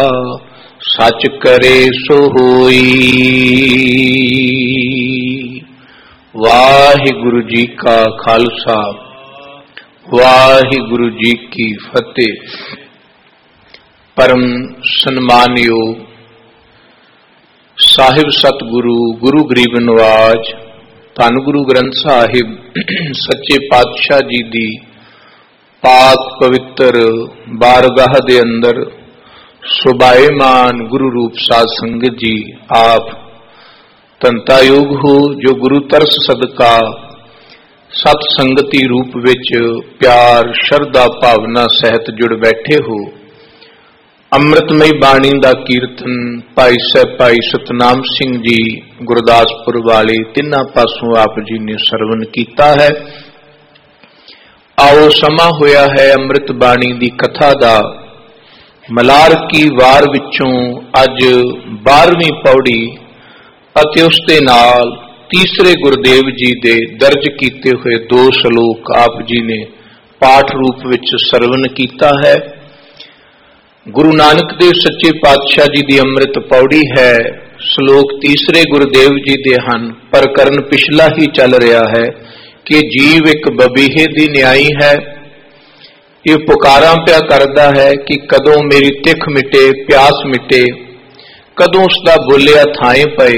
सच करे सो होई। वाहिगुरु जी का खालसा, वाहिगुरु जी की फतेह। परम सन्मानयोग साहिब सतगुरु गुरु गरीब नवाज धन गुरु ग्रंथ साहिब सच्चे पातशाह जी दी पाक पवित्र बारगाह दे अंदर सुभाएमान गुरु रूप साध संगत जी आप तंता योग हो, जो गुरु तरस सदका सत संगति रूप विच प्यार श्रद्धा भावना सहित जुड़ बैठे हो। अमृतमई बाणी दा कीर्तन भाई साहब भाई सतनाम सिंह जी गुरदासपुर वाले तिन्हां पासों आप जी ने सरवण कीता है। आओ समा होया है अमृत बाणी दी कथा दा। मलार की वार विचों अज 12वीं पौड़ी अते उस दे नाल तीसरे गुरुदेव जी दे दर्ज कीते हुए 2 श्लोक आप जी ने पाठ रूप विच सरवण कीता है। गुरु नानक देव सच्चे पातशाह जी दी अमृत पौड़ी है। श्लोक तीसरे गुरुदेव जी दे हन, पर करन पिछला ही चल रहा है कि जीव एक बबीहे दी न्याई है। ये पुकारा पिया करदा है कि कदों मेरी तिख मिटे प्यास मिटे, कदों उसका बोलिया थाए पए।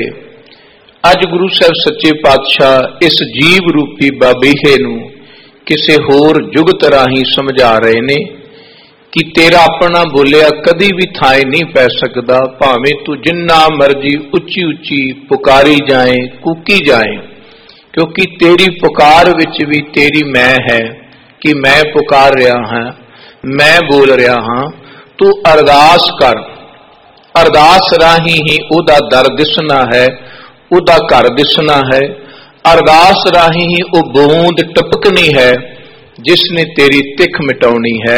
अज गुरु साहब सच्चे पातशाह इस जीव रूपी बबीहे नूं किसे होर जुगत राही समझा रहे ने कि तेरा अपना बोलिया कदी भी थाए नहीं पै सकदा, भावें तू जिन्ना मर्जी उच्ची उच्ची पुकारी जाए कूकी जाए, क्योंकि तेरी पुकार विच भी तेरी मैं है कि मैं पुकार रहा हां, मैं बोल रहा हां। तू अरदास कर, अरदास राही ही उहदा दर दिसना है, उहदा घर दिसना है। अरदास राही ही वो बूंद टपकनी है जिसने तेरी तिख मिटाउनी है।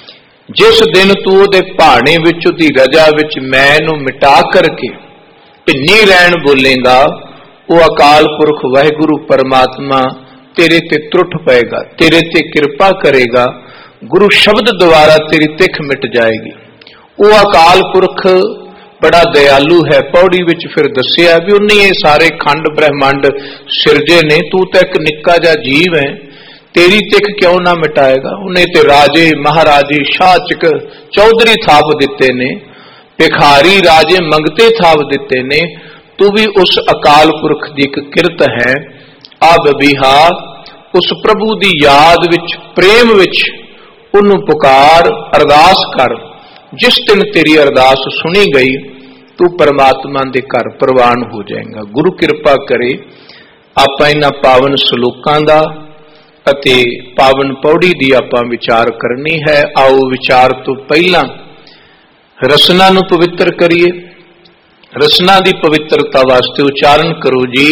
जिस दिन तू उहदे भाणे विच उहदी रजा विच मैं नूं मिटा करके भिन्नी रैण बोलेगा, वो अकाल पुरख वाहिगुरु परमात्मा तेरे ते त्रुट पएगा, तेरे ते कृपा करेगा। गुरु शब्द द्वारा तेरी तिख मिट जाएगी। वो अकाल पुरख बड़ा दयालु है। पौड़ी विच फिर दसिया भी उन्हें ये सारे खंड ब्रह्मांड सिरजे ने, तू तो एक निक्का जा जीव है, तेरी तिख क्यों ना मिटाएगा। उन्हें ते राजे महाराजे शाचक चौधरी थाप दिते ने, भिखारी राजे मंगते थाप दिते ने, तू भी उस अकाल पुरख दी एक किरत है। आ बबीहा उस प्रभु दी याद विच प्रेम विच उन्नू पुकार अरदास कर। जिस दिन तेरी अरदास सुनी गई तू परमात्मा दे घर प्रवान हो जाएगा। गुरु कृपा करे आपां इन्हां पावन सलोकां दा अते पावन पौड़ी दी आपां विचार करनी है। आओ विचार तो पहला रसना नू पवित्र करिए। रसना दी पवित्रता वास्ते उच्चारण करो जी।